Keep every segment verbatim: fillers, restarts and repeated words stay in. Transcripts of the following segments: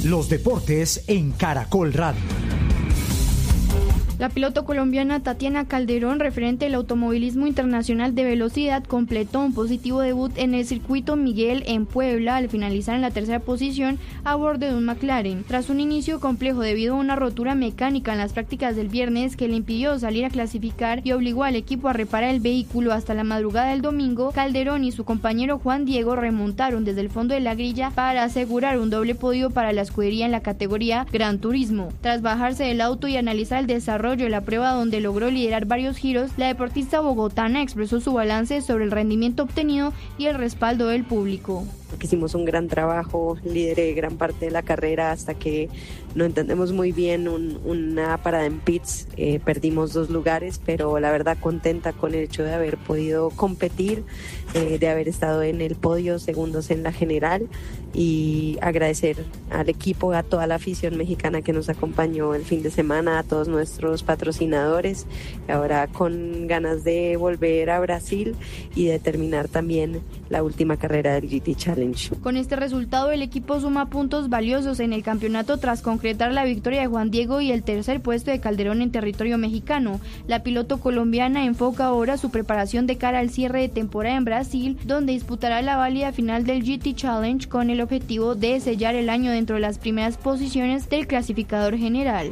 Los deportes en Caracol Radio. La piloto colombiana Tatiana Calderón, referente del automovilismo internacional de velocidad, completó un positivo debut en el circuito Miguel en Puebla al finalizar en la tercera posición a bordo de un McLaren. Tras un inicio complejo debido a una rotura mecánica en las prácticas del viernes que le impidió salir a clasificar y obligó al equipo a reparar el vehículo hasta la madrugada del domingo, Calderón y su compañero Juan Diego remontaron desde el fondo de la grilla para asegurar un doble podio para la escudería en la categoría Gran Turismo. Tras bajarse del auto y analizar el desarrollo de la prueba, donde logró liderar varios giros, la deportista bogotana expresó su balance sobre el rendimiento obtenido y el respaldo del público. Hicimos un gran trabajo, lideré gran parte de la carrera hasta que no entendemos muy bien un, una parada en pits, eh, perdimos dos lugares, pero la verdad contenta con el hecho de haber podido competir, eh, de haber estado en el podio, segundos en la general, y agradecer al equipo, a toda la afición mexicana que nos acompañó el fin de semana, a todos nuestros patrocinadores, ahora con ganas de volver a Brasil y de terminar también la última carrera del G T Challenge. Con este resultado, el equipo suma puntos valiosos en el campeonato tras concretar la victoria de Juan Diego y el tercer puesto de Calderón en territorio mexicano. La piloto colombiana enfoca ahora su preparación de cara al cierre de temporada en Brasil, donde disputará la válida final del G T Challenge con el objetivo de sellar el año dentro de las primeras posiciones del clasificador general.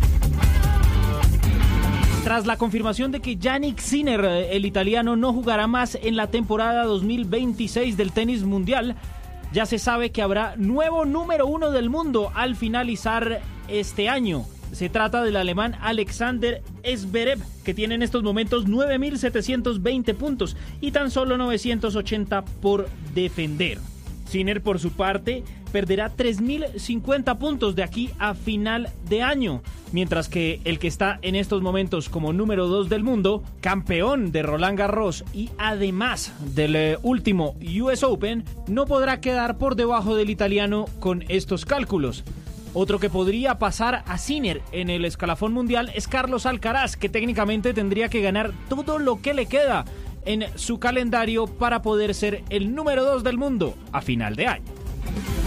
Tras la confirmación de que Jannik Sinner, el italiano, no jugará más en la temporada dos mil veintiséis del tenis mundial, ya se sabe que habrá nuevo número uno del mundo al finalizar este año. Se trata del alemán Alexander Zverev, que tiene en estos momentos nueve mil setecientos veinte puntos y tan solo novecientos ochenta por defender. Sinner, por su parte, perderá tres mil cincuenta puntos de aquí a final de año, mientras que el que está en estos momentos como número dos del mundo, campeón de Roland Garros y además del eh, último U S Open, no podrá quedar por debajo del italiano con estos cálculos. Otro que podría pasar a Sinner en el escalafón mundial es Carlos Alcaraz, que técnicamente tendría que ganar todo lo que le queda en su calendario para poder ser el número dos del mundo a final de año.